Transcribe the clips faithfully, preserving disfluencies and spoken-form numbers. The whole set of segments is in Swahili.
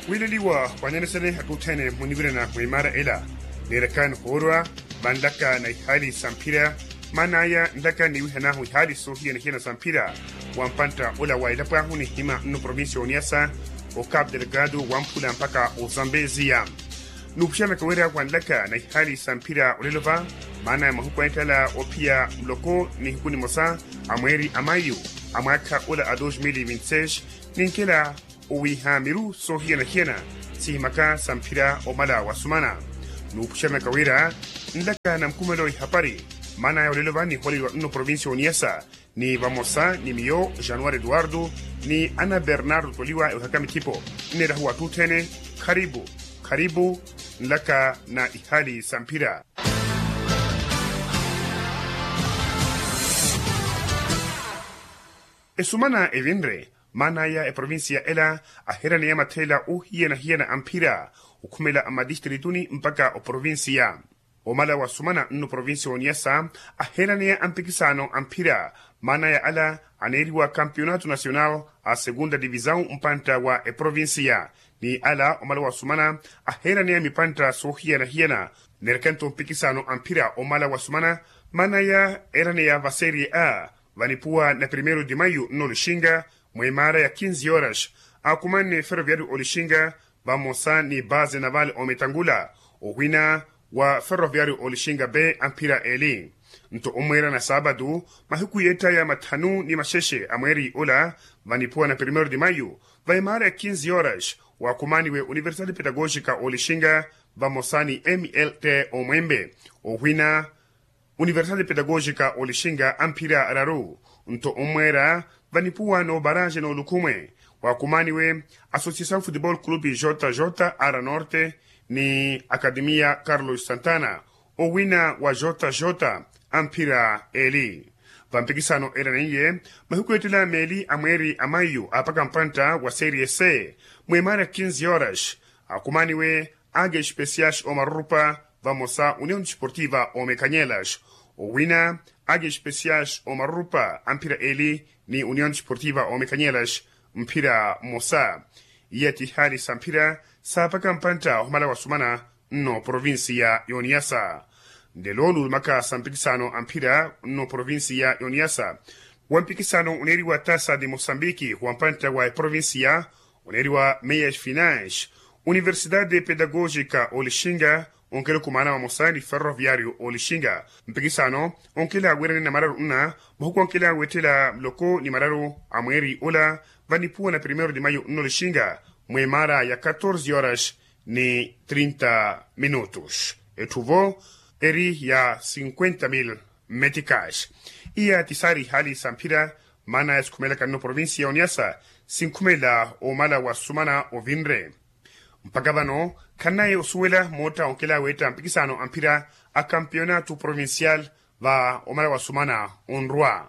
Wililiwa wanyanesene hakutene munibirena mwimara ela nerakan horwa bandaka na hali sampira manaya ndaka ni wihana hu hali sohia na hina sampira wampanta ula wailapa huni hima no provincia oniasa o Cabo Delgado wampula mpaka o Zambezia nupshana kawera wandaka na hali sampira ulilova mana ya mahuku entala opia mloko ni hukuni mosa amweri amayu amaka ula adosh mili vinsesh ninkela uwiha miru sohia na hina sihimaka sampira o mala wasumana nupshana kawera ndaka na mkumelo ihapari mana ya ulilova ni holi wa no provincia oniasa ni Vamosa, ni Mio, Januar Eduardo, ni Ana Bernardo Toliwa uhakami kipo. Ni rahuwa tutene, karibu, karibu, nlaka na ihali sampira. Esumana evinre, mana ya e provincia ela, ahera ni yama tela uhiena hiena ampira, ukumela ama distrituni mpaka o provincia. O mala wa sumana no provincia oniasa, ahera ni ya ampikisano ampira, mana ya ala aneriwa campeonato nacional a segunda divisão mpanta wa e provincia ni ala omala wa sumana ahera ni mipanta sohia na hiena nerkanto mpikisano ampira omala wa sumana mana ya era ni ya va serie A vanipua na primeiro de maio no Lixinga mwemara ya quinze horas akumane ferroviário Olixinga Vamosa ni base naval Ometangula owina wa ferroviário Olixinga B ampira eli nto omwera na sabadu mahiku yeta ya matanu ni masheshe amweri ula vanipua na primeiro de maio vaimara ya quinze horas wa kumani we Universidade Pedagógica Olixinga Vamosani M L T omwembe owina Universidade Pedagógica Olixinga ampira araru nto omwera vanipua no baraje no lukume wa kumani we Associação Futebol Clube J J Ara Norte ni Academia Carlos Santana owina wa J J ampira eli vampikisano era niye mahukuyetila meli amweri amayu apaka mpanta wa serie C mwemara quinze horas akumaniwe age especiais o marupa Vamosa União Desportiva o Mecanhelas owina age especiais o marupa ampira eli ni União Desportiva o Mecanhelas mpira mosa yeti hali sampira sapaka mpanta humala wasumana no provincia Ioniasa Delolu maka sampikisano ampira no provincia Ioniasa. Wampikisano uneriwa tasa de Mosambiki wampanta wa provincia uneriwa meias finais. Universidade Pedagógica Olixinga onkelo kumana wa Mosani ferroviário Olixinga. Mpikisano onkela agwera na mararu una mahuku onkela wetela loko ni mararu amweri ola vanipua na primeiro de maio no Olixinga mwemara ya catorze horas ni trinta minutos. Etuvo eri ya cinquenta mil meticais. Ia tisari hali sampira mana eskumela kano provincia oniasa cinkumela o mala wa sumana o vinre. Mpagabano kanaye usuela mota onkela weta mpikisano ampira a campeonato provincial va o mala wa sumana onrua.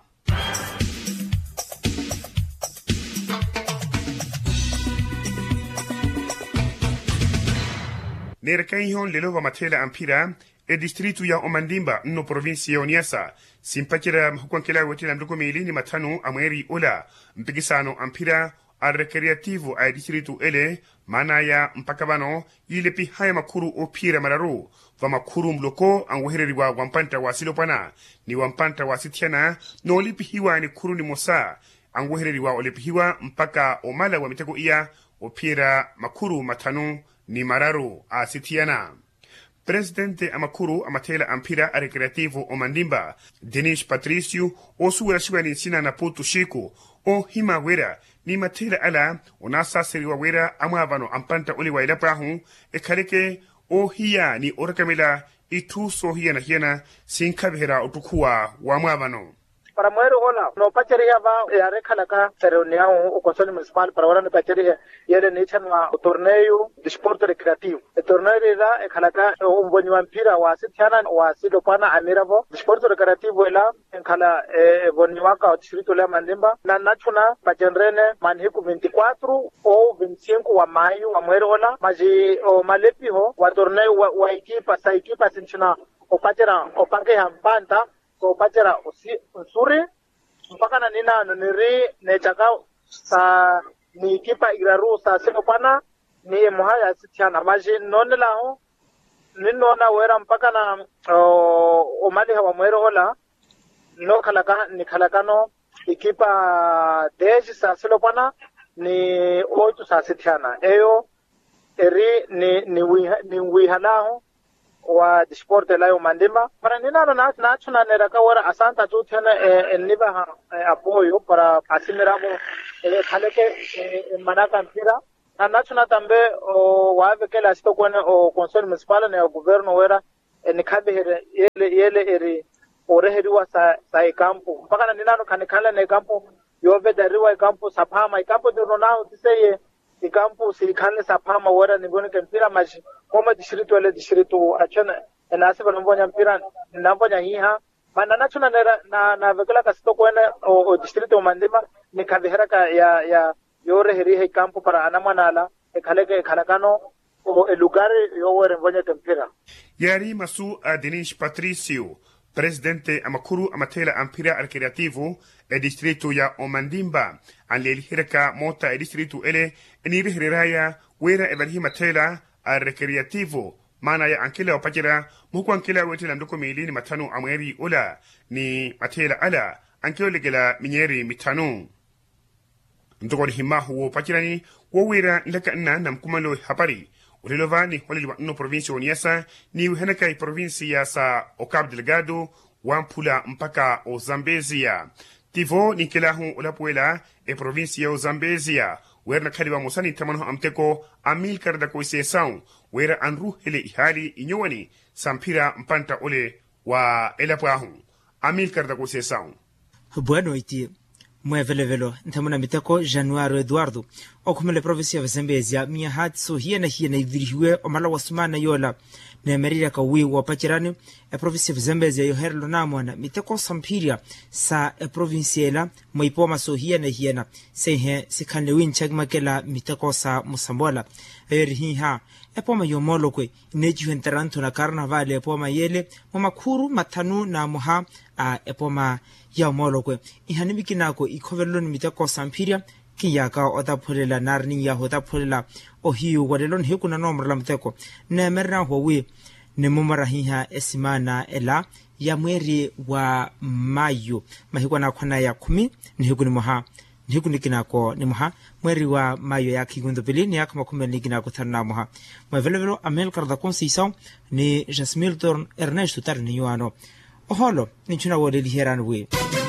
Nerekaihon lelo va matela ampira e distritu ya Omandimba no provincia Oniasa simpakira mhukankela wetela mduko milini matanu amweri ula mpikisano ampira a recreativo a distritu ele mana ya mpakabano ilepi haya makuru opira mararu va makuru mloko angwehereriwa wampanta wa silopana ni wampanta wa sitiana no lipi hiwa ni kuru ni mosa angwehereriwa olipi hiwa mpaka omala wa mitego iya opira makuru matanu ni mararu a sitiana. Presidente amakuru amatela ampira a recreativo Omandimba Denis Patricio o suwa shiwa ni sina na putu shiku o hima wera ni matela ala onasa seriwa wera amavano ampanta uliwa ilapahu e kareke o hiya ni orakamela itu so hiya na hiena sinkabihera utukua wa amavano. Para muero hola no pacheria va e arekala ka reunião o conselho municipal para hora no pacheria ele ni chanwa torneio de esporte recreativo e torneio lá e kalaka o bonyo mpira wa sitiana wa silopana amiravo esporte recreativo ela kala e bonyo ka distrito la Mandimba na nachuna pajenrene manhiku vinte e quatro ou vinte e cinco wa maio wa muero hola maji o malepi ho wa torneio wa, wa equipa sa equipa sinchina o pachera o panke hampanta ko pachera usuri mpaka na nina noniri nechaka sa ni kipa iraru sa silopana ni muhaya sitiana maji nonde lao ninona wera mpaka na o mali hawa mwero ola no kalaka ni kalakano ikipa deji sa silopana ni ocho sa sitiana eyo eri ni ni wiha, ni wihanao wa disporte layo mandima para ninano na na tuna nera kawara asanta tu tena e, e niba ha e, apoyo para asimiramo e, kaleke e, manaka mpira na national tambe o wave kela sito kone o conseil municipal na governo wera e, nikabe here yele yele eri oreheriwa sa sa campo mpaka na ninano kanikala na campo yove dariwa campo sapama campo de ronao tiseye i campo silikane sapama wera nibone kempira maji koma distrito ele distrito achana na asiba nombonya mpira nambonya hiha mana national na na, na vekela kasito kone o, o distrito mandima nikabehera ka ya ya yore heri he campo para anamanala e kaleke kalakano o e lugar yo were mbonya kempira yari masu Adenish Patricio presidente amakuru amatela ampira al creativo e distrito ya Omandimba anleli hiraka mota e distrito ele eniri hiraya wera ebalhi matela al recreativo mana ya ankela opajira muku ankela wetela ndoko milini matano amweri ola ni matela ala ankelo legela minyeri mitano ndoko hima huo pachirani wowera ndaka nna na mkumalo habari ulilovani waliliwa nno provinsi oniasa ni uhenaka i provinsi ya sa o Cabo Delgado wampula mpaka o Zambezia tivo ni kelahu ulapuela e provinsi ya o Zambezia wera kaliwa musani tamano amteko amil karda ko isesau wera anru hele ihali inyowani sampira mpanta ole wa elapahu amil karda ko isesau bueno iti mwevelevelo ntamuna miteko Januaro Eduardo okumele provinsi ya Zambezia mia hatso hiena hiena idirihiwe omala wasumana yola na merira ka wi wa pachirani e provinsi ya Zambezia yo herlo namwana miteko sampiria sa e provinciela moipoma so hiena hiena sehe sikane winchagmakela miteko sa musambola erhiha epoma yo molokwe neji henteranto na carnaval epoma yele momakuru matanu na moha a epoma ya molokwe ihanimiki nako ikhovelon miteko sampiria kiyaka otapholela narni ya hotapholela ohiu wadelon hekuna nomrla mteko na merna howe ne momarahiha esimana ela ya mweri wa Mayo mahikwa na khona ya kumi ni hekuni moha ni hekuni kinako ni moha mweri wa Mayo ya kigundo bilini ya kama kumeli kinako thana moha mwevelevelo amel karda konsisa ni Jasmilton Ernesto tarni yoano oholo ni chuna wole liheran we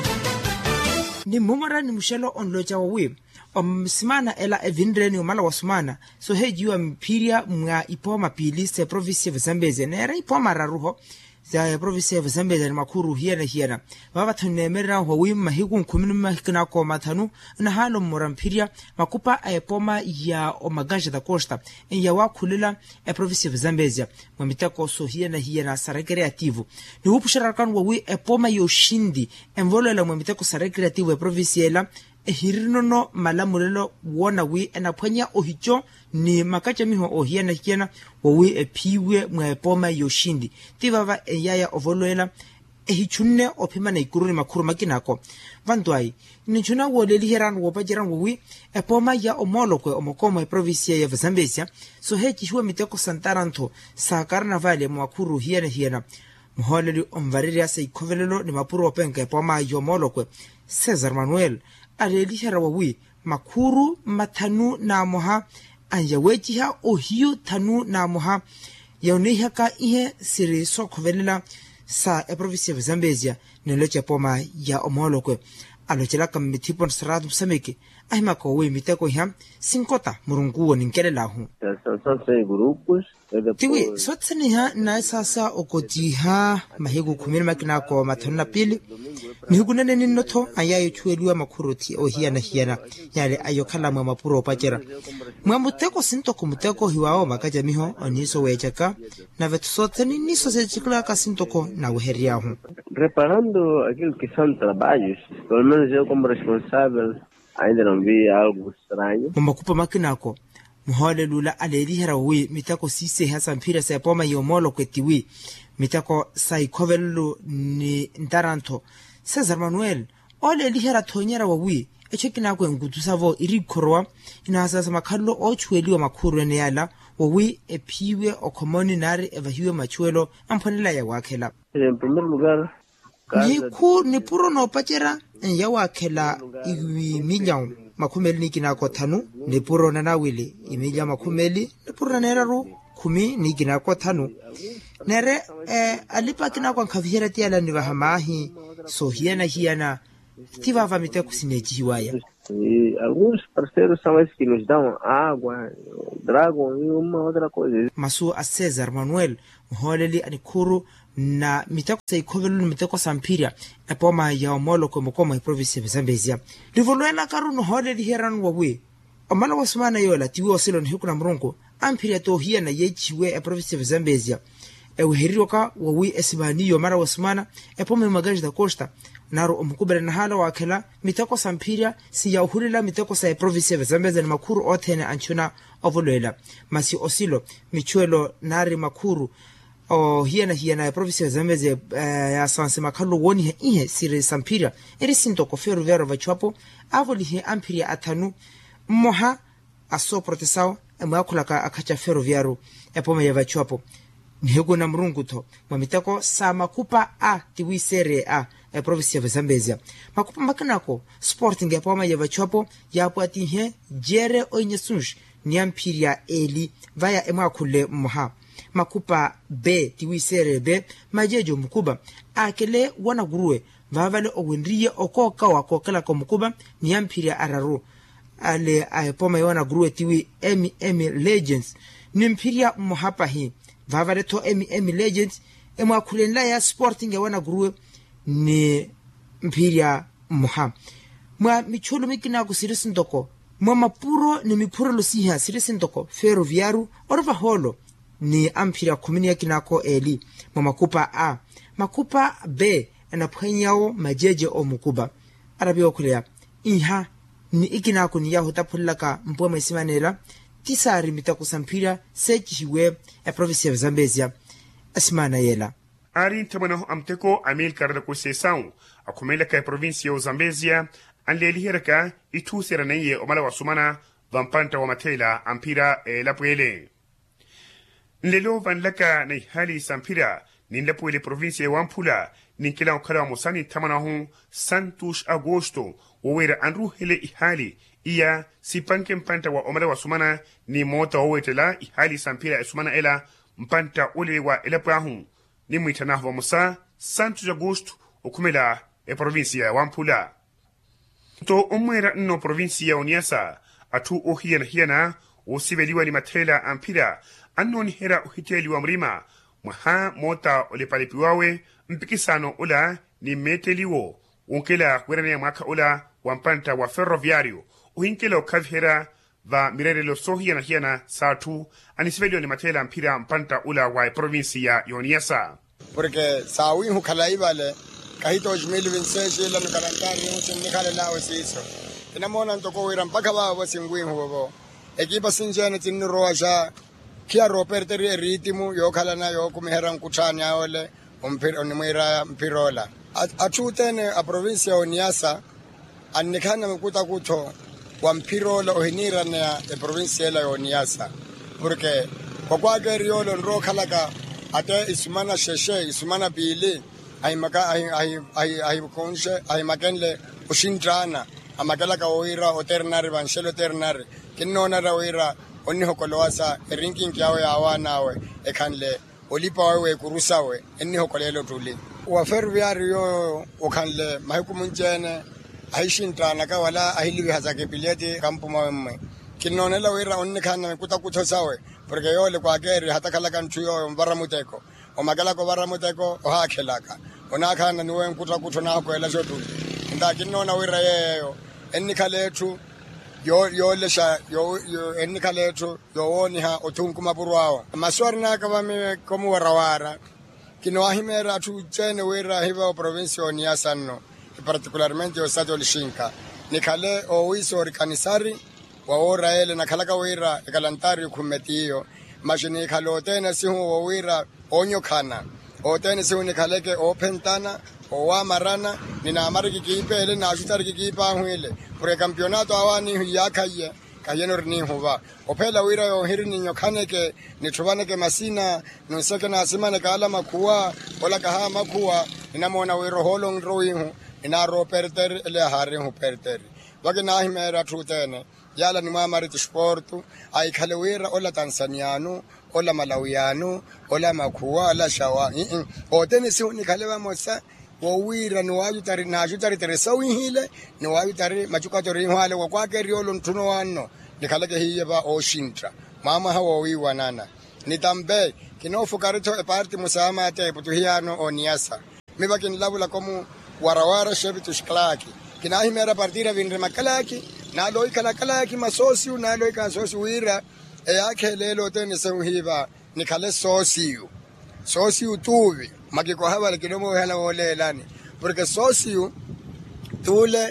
ni momara ni mushelo onloja we omsimana ela evindreni umala wasumana so hejiwa mpiria mga ipoma pili se provinsi ya Zambezia na era ipoma raruho za provinsi ya Zambezia ni makuru hiena hiena baba tunemera huwi mahigu nkumini mahikina kwa matanu na halo morampiria makupa ipoma ya omagaja da costa ya wakulila ya provinsi ya Zambezia mwamitako so hiena hiena sa recreativo ni hupu sharakan wawi ipoma yoshindi envolela mwamitako sa recreativo ya provinsi ela ehirinono malamulelo wona wi enapwanya ohicho ni makacha miho ohiana hiena wawi epiwe mwepoma yoshindi tivava eyaya ovoloela ehichunne opima na ikuruni makuru makinako vantuai nichuna woleli heran wopajiran wawi epoma ya omolokwe omokoma e provinsia ya Zambezia so hechi huwa miteko santaranto sa carnaval mwakuru hiena hiena mholeli omvariri asa ikovelelo ni mapuru openka epoma yomolokwe Cesar Manuel alelihera wawi makuru matanu na moha anjawejiha ohiyo tanu na moha yaunehaka ihe siri sokovelela sa e provinsi ya Zambezia niloche poma ya omolokwe alochela kamitipon saradu sameke ahimako we miteko hia sinkota murunguo ninkelelahu grupos tiwi sotsene ha na sasa okojiha mahigu kumina makinako matanu na pili nihugunene ninoto ayayo chuelua makuruti ohia na hiana yale ayokala mwa mapuro pachera mwamuteko sinto kumuteko hiwao makaja miho oniso wechaka na vetu sotsene niso sechikula ka sintoko na weheriahu reparando aquilo que são trabalhos pelo menos eu como responsável ainda não vi algo estranho mamakupa makinako muhole lula alelihera we mitako sise hasa mpira sa poma yomolo kwetiwi mitako saikovello ni ndaranto Cesar Manuel ole lihera tonyera wawi echo kinako ngutusavo irikorwa inasasa makhallo ochueliwa makhuru ene yala wowi ephiwe okhomoni nari evahiwe machuelo amphonela ya wakhela En primer lugar, Yiku ni puro no pachera ya wakhela iwi milyaw makhumeli ni kinako thanu ni puro na nawili imilya makhumeli ni puro na neraru khumi ni kinako thanu nere eh, alipa kinako nkhavihera tiala ni vahamahi so hiena hiena tiva vamite kusineji hiwaya y algunos parceros sabes que nos dan agua, dragon y una otra cosa. masu a Cesar Manuel mholeli anikuru na miteko sa ikovelu miteko sampiria epoma ya omolo ko mokoma province ya Zambezia rivoluela karuno holeli heran wawe omala wasumana yola tiwo selo ni hukuna mrongo ampiria to hia na yechiwe e province ya Zambezia ewe heriroka wawe esibaniyo mara wasumana epoma magaji da costa naro omukubere na hala wakela miteko sampiria si ya uhulila miteko sa province ya Zambezia ni makuru othene anchuna ovoluela masi osilo michuelo nari makuru o hiena hiena ya province ya Zambezia uh, ya sanse makalo woni he ihe sire sampiria eri sinto ko feru vero vachuapo avoli he ampiria atanu moha aso protesao emakulaka akacha feru vero epoma ya vachuapo nhego na mrungu to mamitako sa makupa a tiwi serie a e province ya Zambezia makupa makanako sporting ya poma ya vachuapo ya pati he jere oinyesunj ni ampiria eli vaya emakule moha makupa B tiwi sere B majejo mkuba akele wana guruwe vavale owendriye okoka wakokela ko mkuba ni ampiria araru ale aepoma wana guruwe tiwi M M Legends ni mpiria mohapa hi vavale to M M Legends emwa kulenla ya sporting ya wana guruwe ni mpiria moha mwa micholo mikina kusirisi ndoko mwa mapuro ni mipuro lusiha sirisi ndoko ferroviaru orva holo ni ampiria kumini ya kinako eli mwa makupa A makupa B anaphwenyao majeje o mukuba arabio kulea iha ni ikinako ni yaho tapulaka mpwa mesimanela tisari mitakusampira sechiwe e province ya Zambezia asimana yela ari tamana amteko amil karda ko sesau akumela ka province ya Zambezia anleli heraka itu seranaye omala wasumana vampanta wa matela ampira e lapwele nlelo van laka na hali sampira ni lapwele province ya Wampula ni kila okala musani tamana hu Santos Agosto wowera anru hele ihali iya sipanke mpanta wa omala wasumana ni mota owetela ihali sampira esumana ela mpanta ule wa elapahu ni mwitana wa musa Santos Agosto okumela e province ya Wampula to omwera no province ya Oniasa atu ohiana hiana osibeliwa ni matela ampira anoni hera uhiteli wa mrima mwaha mota olepalipiwawe mpikisano ula ni meteliwo unkela kwerane ya mwaka ula wampanta wa ferroviario uhinkela ukavihera va mirerelo sohiana hiana saatu anisibeliwa ni matela ampira mpanta ula wa province ya Oniasa porque sawi hukala vale kahito dos mil veintiséis ila nukarantari usinikale nao siso inamona ntoko wira mpaka babo singwini hubo ekipa sinjene tinroja kia roperteri ritmu yokhala na yokumhera nkuthani awole umpiro nimwira mpirola achutene a province ya Oniasa annikhana mkuta kutho wa mpirola ohinira na e province ya Oniasa porque kwakwake riolo nro khalaka ate isumana sheshe isumana bili ay maka ay ay ay ay konse ay makenle ushintrana amakala ka oira oternari banshelo ternari kinona ra oira onni hokolowasa ranking yawe awanawe ekhanle olipa wawe kurusawe enni hokolelo tuli wa ferroviario okhanle mahikumunjene aishintrana ka wala ahiliwi hazake bileti kampuma mme kinona la oira onni khana kuta kuthosawe porque yole kwa geri hatakala kantuyo mbaramuteko omakala ko baramuteko ohakhelaka onakhana niwe nkuta kuthona kwela shotu nda kinona wira yeyo ennikhalethu yo yo lesha yo ennikhalethu yo woni ha othunku mapurwawo maswari na ka bame komu warawara kino ahimera athu chene wira hiba province ya Sanno particularmente o stadio lishinka nikhale o wisori kanisari wa ora ele nakhalaka wira ekalantari khumetiyo mashini khalotene sihu wira onyo khana otene sihu nikhaleke open tana owa marana nina amari kikipele na ashutari kikipa huile pre campeonato awani yakaye kayeno ni huwa opela wira yo hirini nyokane ke nitubane ke masina nuseke na asimane kala makuwa ola kaha makuwa ninamona wiro holong roinhu ina ro perter ele hari hu perter wage na himera trutene yala ni mamari sportu ai khale wira ola tanzaniano ola malawiano ola makuwa ola shawa o tene si ni khale wa mosa wo wira ni wayu tari na ju tari tere sawi hile ni wayu tari machuka tori hwale wa kwake riolo ntuno wano ni khale ke hiye ba o shintra mama hawo wi wanana ni tambe kinofu karito e parti musama te putuhiano oniasa mi ba kin labula komu warawara shebitu shklaki kina himera partira vinre makalaki na loy kala kalaki masosi na loy ka sosi wira e yake lelo tene se hiba ni khale sosi sosi utuvi makiko habari kidomo hala wolelani porque socio tule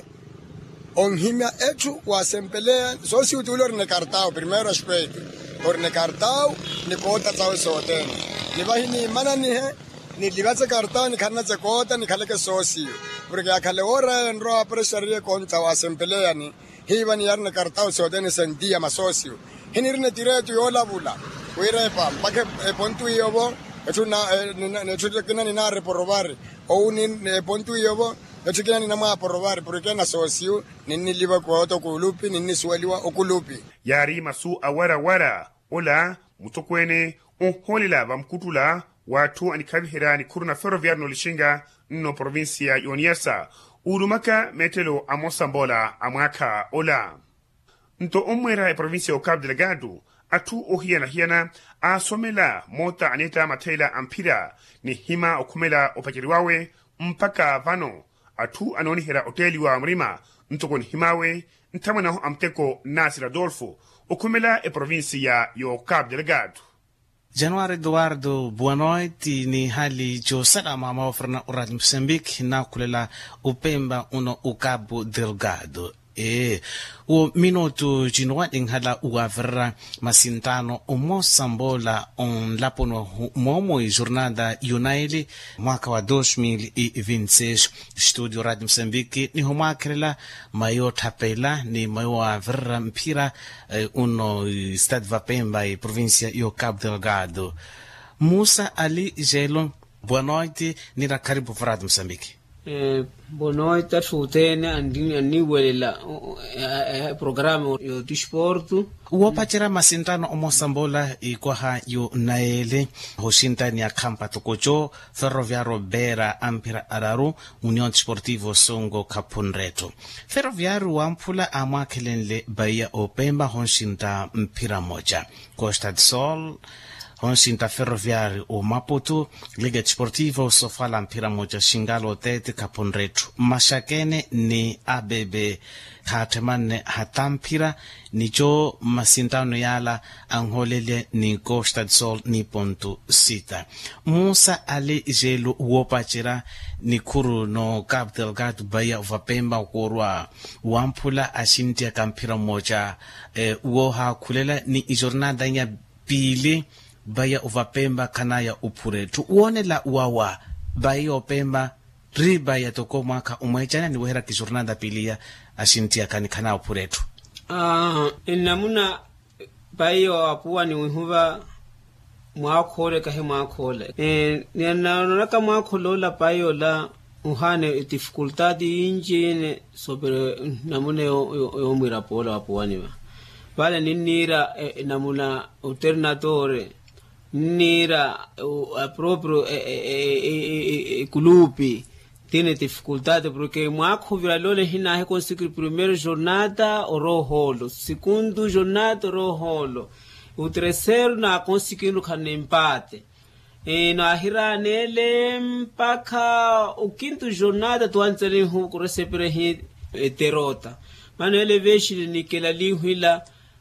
onhimia etu wasempelea socio tule ne cartao primero aspecto por ne cartao ni kota tsawe sote ni bahini mana ni he ni libatse cartao ni khana tse kota ni khale ke socio porque akale ora ndro apresharie konta wasempelea ni hiba ni yarne cartao sote ni sentia masocio hinirne tiretu yola bula wirepa pake pontu yobo etu na netu kina ni na reprobar o ni pontu yobo etu kina ni na ma probar porque na socio ni ni liba ko to kulupi ni ni swaliwa okulupi yari masu awara wara ola mutokwene onholila bamkutula watu anikabihira ni kuruna ferroviario no lishinga no provincia yoniasa urumaka metelo amosambola amwaka ola nto omwera e provincia o Cabo Delgado atu ohiana hiana asomela mota aneta matela ampira ni hima okumela opakiriwawe mpaka vano atu anonihera hoteli wa mrima ntokon himawe ntamana amteko Nasir Adolfo okumela e provincia yo Cabo Delgado. Januário Eduardo, boa noite. Ni hali jo salama maofrana o Rádio Moçambique na kulela upemba uno o Cabo Delgado. E o minuto jinuading hala uavera masintano o Moçambola on lapono momo e jornada yunaili mwaka wa dois mil e vinte e seis Studio Rádio Moçambique ni homakrela mayo tapela ni mayo avera mpira eh, uno estado Vapemba e província yo Cabo Delgado. Musa Ali Gelo, boa noite, ni na karibu Rádio Moçambique. Eh, boa noite, Futene, andini aniwela eh, programa yo desporto. Uopachira masintano o Moçambola i kwaha yo naele hoshinta ni akampa tokojo Ferroviario Beira Ampira Araru União Desportivo Songo Caponreto. Ferroviario wampula amakelenle Bahia Opemba hoshinta mpira moja. Costa do Sol Honshinta Ferroviário o Maputo, Liga Desportiva o Sofala Mpira moja Xingalo Tete Caponreto. Mashakene ni A B B hatemane hatampira ni jo masintano yala angholele ni Costa do Sol ni ponto sita. Musa Ali Gelo uopachira ni kuru no Cabo Delgado Bahia Vapemba ukorwa wampula ashintia kampira moja e, uoha kulela ni jornada nya pili Bahia Vapemba kanaya upuretu uone la uawa Bahia Opemba riba ya toko mwaka umwechana ni wehera kijornada pilia ashintia kanikana upuretu. Ah, inamuna Bahia wapuwa ni uhuva mwakole kahe mwakole. Eh, ni anaonaka mwakolo la Bahia la uhane dificultadi injine sobre namune yo mwirapola wapuwa niwa. Vale ninira eh, namuna alternatore nira uh, proprio e eh, eh, eh, clube tiene dificuldade porque mwako viralole hina he conseguir primeiro jornada o roholo segundo jornada roholo o terceiro na conseguindo kan empate e na hira nele mpaka o quinto jornada tu anzeli hu receber he derrota mano ele veshi ni kela lihila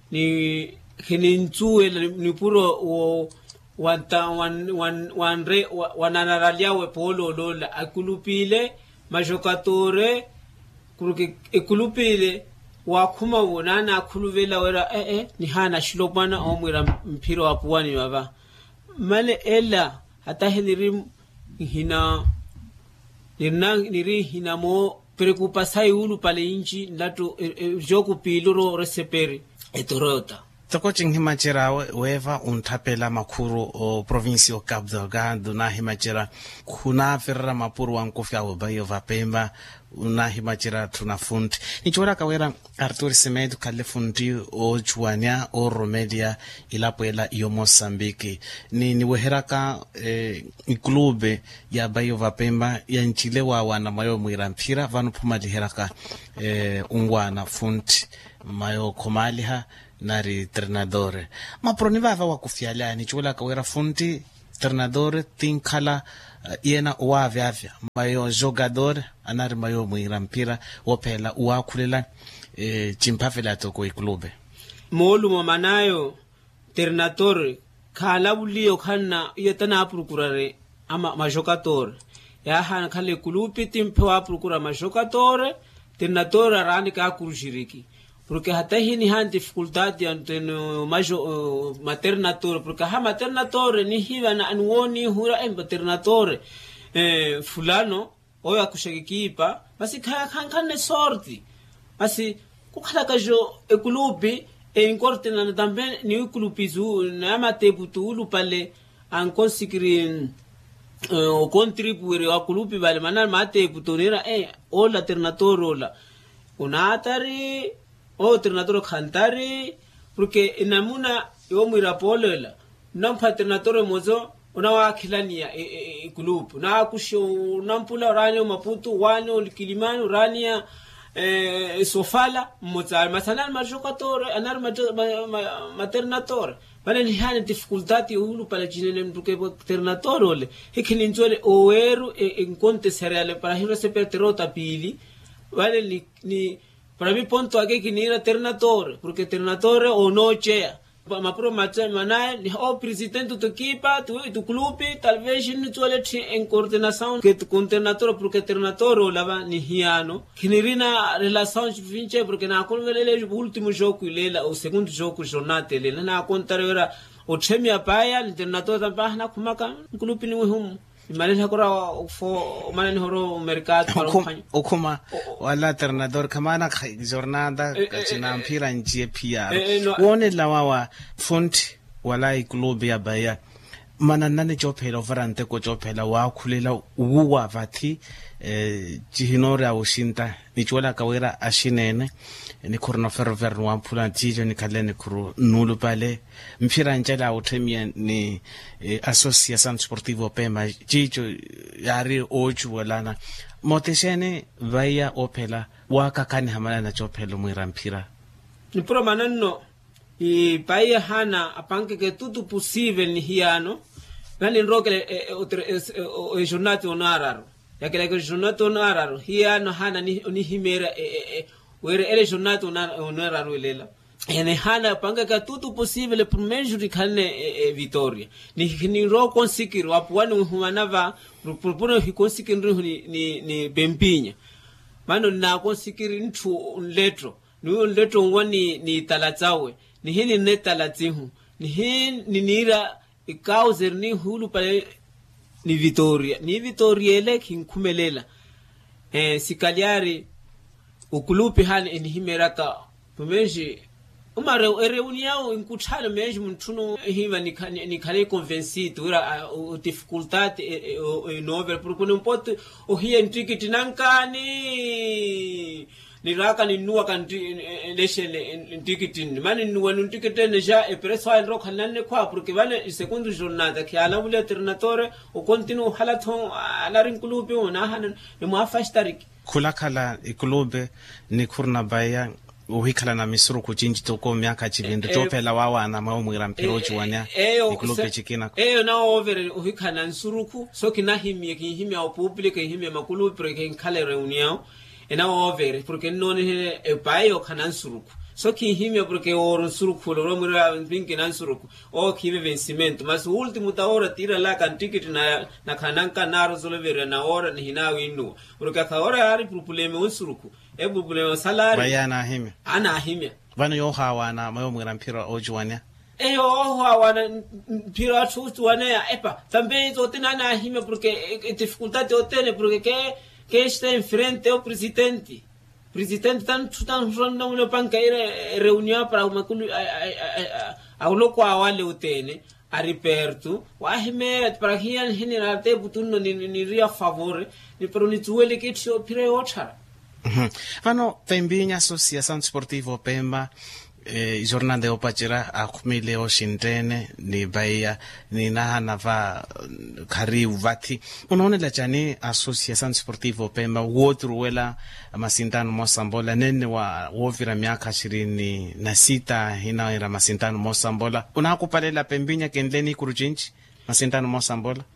ni hininzue ni puro o wanta wan wan wanre wananaralia we polo lola akulupile majokatore kuruke ekulupile wakhuma wonana akhuluvela wera eh eh ni hana shilobana omwira mpiro wapuwani baba male ela hata heniri hina nirina niri hinamo preocupação ulu pale inchi ndato e, e, jogo piluro reseperi etorota Tokoching himachera weva untapela makuru o provinsi o Cabo Delgado na himachera kuna ferra mapuru wa nkofia o Bayo Vapemba una himachera tuna fundi nichora kawera Arthur Semedo kale fundi o Chuania o Romedia ilapoela iyo Mozambique ni niweheraka eh, iklube ya Bayo Vapemba ya nchilewa wana mayo mwirampira vanu puma liheraka eh, ungwana fundi mayo komaliha nari treinadore maproni vava wa kufiala ni chula kawera fundi treinadore tinkala uh, yena wa vyavya mayo jogador anari mayo mwirampira wopela uakulela eh, chimpafela toko iklube molu mamanayo treinador kala bulio kana yetana aprukurare ama majogador ya han kale kulupi timpo aprukura majogador treinador arani ka kurushiriki porque hata hii ni han dificuldade anteno majo uh, maternatore porque ha maternatore ni hiva na anwoni hura em maternatore eh fulano oyo akushakikipa basi kaya kankane sorti basi kukhala kajo ekulubi e inkorte na tambe ni ukulupizu na matebutulu pale an consigri uh, o contribuire wa kulupi vale manal matebutonera eh ola alternatore ola unatari o treinador khantari porque inamuna yo mirapolela nampa treinador mozo unawa khilania e, e, e club na kusho nampula ranyo maputo wano kilimani rania e sofala mozal masalan majogador anar maternatore bale ni hana dificuldade ulu para jinene porque treinador ole hikini njole oweru e enconte cereale para hiro se perterota pili bale ni, ni para mí ponto aquí que ni era treinador porque treinador o no chea ma pro macha manai ni o presidente tu equipa tu tu club tal vez ni tu le en coordinação que tu treinador porque treinador o lava ni hiano que ni rina relação vinche porque na con vele o último jogo lela o segundo jogo jornada lela na contar era o chemia paia ni treinador tambah na kumaka club ni hum Imagina kora fo manani horo mercado para okuma wala treinador kamana jornada kachina mpira njie pia wone lawawa font wala iklubi ya baya mananane jopela overante ko jopela wa khulela uwa vathi eh jihinora ushinta nichola kawera ashinene ni corona ferrover wa mpula tijo ni kalene kuru nulu pale mpira njela utemia ni eh, Associação Sportivo Pema jijo yari oju walana moteshene vaya opela waka kani hamana na jopela mwira mpira ni pro mananno i paia hana apanke que tudo possível ni hiano nani roke o jornada onararo yakela que jornada onararo hiano hana ni ni himera were ele jornada onararo lela ene hana panga que tudo possível por meio de kane vitória ni ni ro conseguir apuano humanava propor hi conseguir ni ni ni bempinya mano na conseguir ntu letro ni letro wani ni talatsawe ni hini neta latihu ni hini ni nira ikauzer ni hulu pale ni Vitoria ni Vitoria ele kinkumelela eh sikaliari ukulupi hani ni himeraka pumeji umare reunião inkuthana mesmo mtuno hiva ni ni kale convencido ura o dificuldade e novel porque não pode o hia ticket nankani ni raka ni nuwa kan leshele tikitin mani nuwa nun tikitene ja e preso al rock hanne kwa porque vale segundo jornada que ala mule treinador o continuo halaton ala rin clube ona hanan e mo afastari kula kala e clube ni kurna baya o hikala na misuru ku jinji to ko miaka chibinde to pela wawa na mawo mwira mpiro chiwania e clube chikina e na over o hikala nsuruku so kina himye ki himya o public himya makulu porque kala reunião ena over porque non e pai o kanan suruku so ki himya porque o suruku lo mura vinki nan suruku o ki vencimento mas o último da hora tira lá kan ticket na na kanan kanaro solvere na hora ni hina winu porque a hora ari problema o suruku e problema salário bayana himya ana himya vano yo hawa na mayo mura mpira o juania eyo oho wana pira chutu wana epa também tô tendo na rima porque a dificuldade eu tenho porque que que está em frente ao presidente presidente tanto tanto não não pancaira reunião para uma ao loco awale utene a riperto wa hime para hian hinina te butuno ni ni ria favore ni per ni tuele che ci pire ochara vano Pembinya Associação Desportiva Pemba eh, jornada de opachira a kumile o shintene ni baya ni nahana va kari uvati unaone la jani Associação Desportiva Pemba wotru wela masindano Mosambola nene wa wovira miaka ishirini na sita hina ira masindano Mosambola unakupalela Pembinya kendleni kurujinchi masindano Mosambola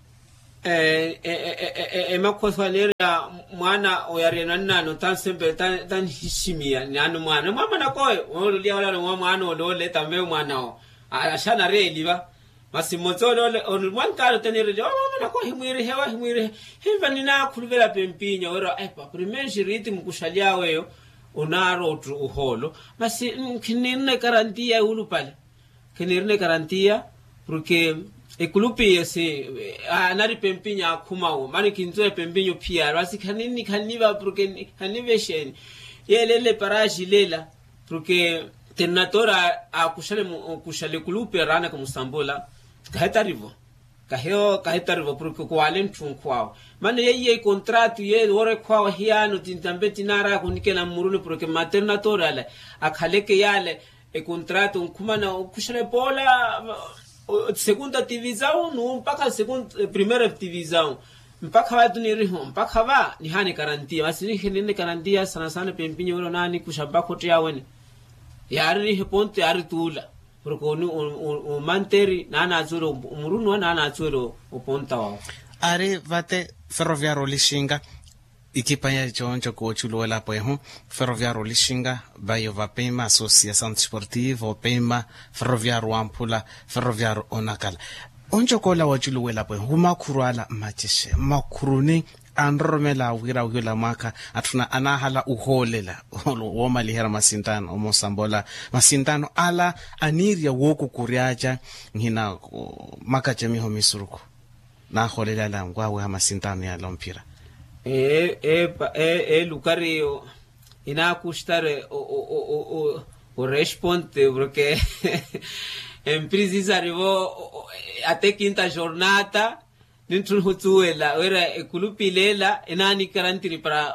eh eh eh eh makothwanera mwana oyarena nano tan sembe tan tan hishimia nano mwana mama nakoyo olulia wala mwana olole tambe mwana o ashana reliva masimotsolo on mwankalo tenere mama nakoyo himwire hewa himwire hiva nina kuluvela Pembinya ora epa primeiro jiriti mkushalia weyo onaro otru uholo masi kinene garantia ulupale kinene garantia porque e kulupi ese anari Pembinya akumao mani kinzo Pembinya pia basi kanini kaniva porque kanive shen yelele paraji lela porque tenatora akushale kushale kulupi rana kwa Mosambola kahetarivo kaheo kahetarivo porque kwale mtunkwao mani yeye contrato ye ore kwao hiano tintambe tinara kunikela muruni porque maternatora la akhaleke yale e contrato kumana kushale pola segunda divisão no mpaka segunda primeira divisão mpaka watu ni riho mpaka va ni hani garantia basi ni ni garantia sana sana Pembinya wala nani kushamba kote yaweni yari he ponte yari tula porque ni o manteri nana azuro umurunu nana azuro o ponta wa are vate Ferroviário Lishinga ikipa ya choncho ko chulo la poeho Ferroviário Lishinga bayo va Pemba Associação Desportiva Pemba Ferroviário Ampula Ferroviário Onakala onjo kola wa chulo la poeho makurala machishe makuruni andromela wira wila maka atuna anahala uholela wo malihera masintano Mosambola masintano ala aniria woku kuriaja ngina maka jamiho misuruko na holela la ngwa wa masintano ya lompira e e e lukari ina custare o o o o responde porque em precisa arrivou até quinta jornada dentro hutuela era e kulupilela inani karantiri para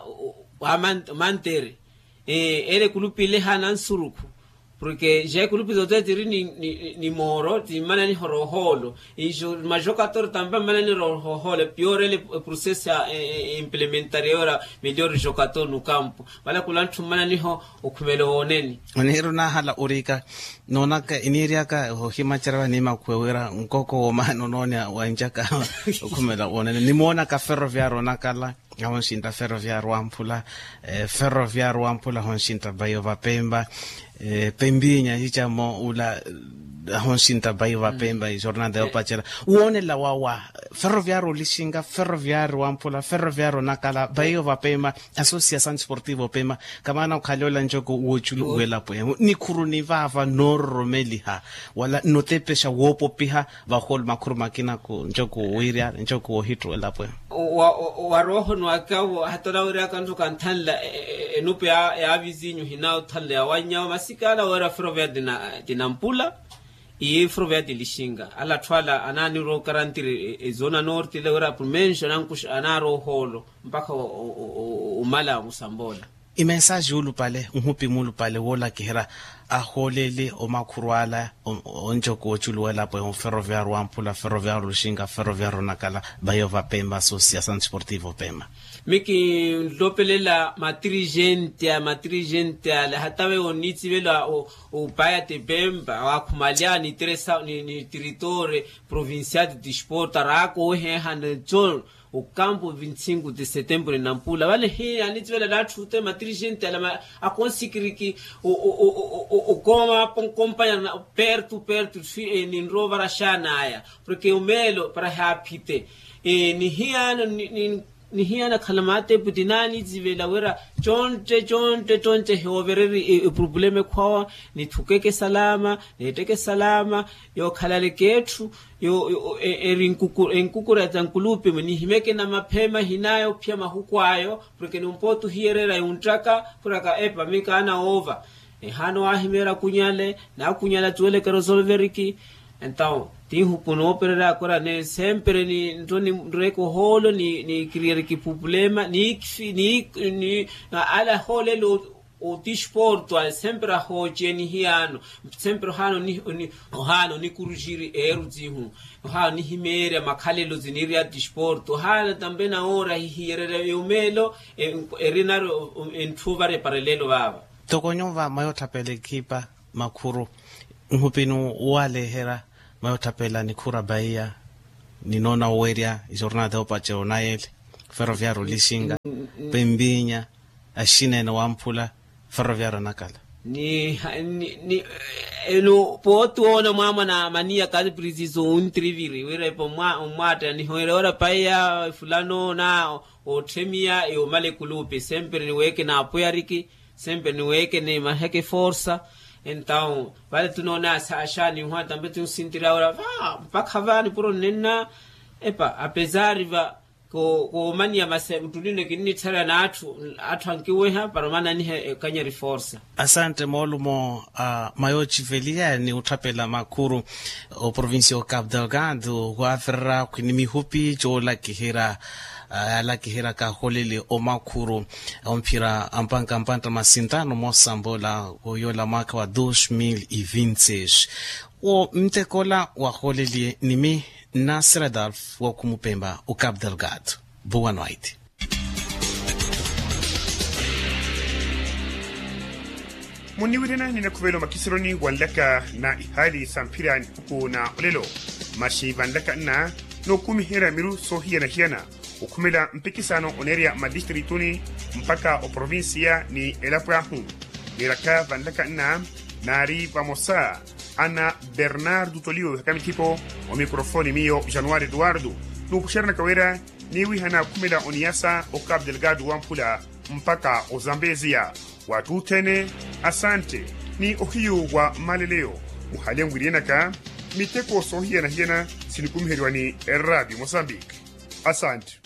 manter e ele kulupile hanan suruku porque já clube do tiri ni ni, ni moro ti mana ni horoholo e jo ma jogador também mana ni horoholo pior ele processo é implementar ora melhor jogador no campo wala kulantu mana ni ho okumelo oneni onero na hala urika nona ka iniria ka ho himachara ni makwera nkoko mano nona wanjaka okumelo oneni ni mona ka Ferroviário nakala awon shinta Ferroviário Ampula eh, Ferroviário Ampula hon shinta bayo va Pemba eh, Pembinya hicha mo ula hon shinta bayo va Pemba i jornada de opachera uone la wawa Ferroviário Lishinga Ferroviário Ampula Ferroviário nakala bayo va Pemba Associação Desportiva Pemba kamana ukhalola njoko uochulu uela po ni kuruni vava noromeliha wala notepesha wopo piha va hol makuru makina ko njoko uiria njoko hitro la po wa wa roho no akawo hatara ura kanto kantalla enupe ya ya vizinho hinao thalle awanya masikala ora Ferroviário dina dinampula e Ferroviário Lishinga ala twala anani ro karantiri e zona norte le ora promension ankush anaro holo mpaka umala Mosambola i message ulu pale unhupi mulu pale wola kihera aholele o makurwala onjo ko chuluela po Ferroviário Ampula Ferroviário Lishinga Ferroviário nakala bayo va Pemba Associação Desportiva Pemba miki lopelela matrigente matrigente la hatawe oniti vela o o paya te Pemba akumalia ni teresa ni, ni território provincial de desporto rako he hanjol o campo vinte e cinco de setembro na Nampula vale he aniti vela la chute matrigente la a conseguir que o o o o coma acompanha perto perto ni rovara chanaia porque o melo para rapite e ni hiano ni ni hiyana kalamate putinani zivela wera chonte chonte chonte heovereri e, e probleme kwa ni tukeke salama ni teke salama yo kalale ketu yo, yo erinkukura enkukura tankulupe ni himeke na mapema hinayo pia mahukwayo porque numpotu hierera yuntaka puraka epa mika ana over e hano ahimera kunyale na kunyala tuele ka resolveriki então tihu kuno operera akora ne sempre ni ndoni reko holo ni ni criar ki problema ni ni ni ala hole lo o disporto al sempre ho jeni hiano sempre hano ni ni hano ni kurujiri eru zihu hano ni himere makhalelo ziniri ya disporto hano tambe na ora hierere yumelo erinaro entuvare paralelo baba tokonyova mayotapele kipa makuru nhupinu wale hera mayotapela ni kura baia ni nona weria jornada opache onaele ferroviario lishinga pembinya ashine na wampula ferroviario nakala ni ni, ni eno potu ona mama na mania kazi preciso un triviri wera po mwa mwata ni hora paia fulano na o temia e o male kulupe sempre ni weke na apoyariki sempre ni weke ni maheke força então vale tu não nasce achar nem uma também tu sentir agora vá para cavar por nena epa apesar de va ko ko mania mas utulino kinini tsara na atu atu ankiwe ha para mana ni kanya reforça. Asante molumo uh, mayochi velia ni utapela makuru o província o Cabo Delgado guafra kwini hupi jola kihira uh, la kihira ka holele o makuru ompira ampanga ampanta masintano mosambola oyola mwaka wa dois mil e vinte e seis o mtekola wa holele nimi Nasser Adolf wa kumupemba o Cabo Delgado. Boa noite. Muniwirina nina kuvelo makisironi wanlaka na ihali sampirani uku na olelo mashi vanlaka na no kumihira miru so hiena hiena ukumila mpikisano oneria madistriktuni mpaka o provincia ni elaprahu miraka vanlaka na nari vamosa ana Bernardo Tolio kama tipo o mikrofoni mio Januari Eduardo nukusherna kawera niwi hana kumila oniasa o Cabo Delgado wampula mpaka o Zambezia watu tene asante ni ohiyo wa maleleo uhalengu rienaka miteko sohia na hiena sinikumheriwani Radio Mozambique asante.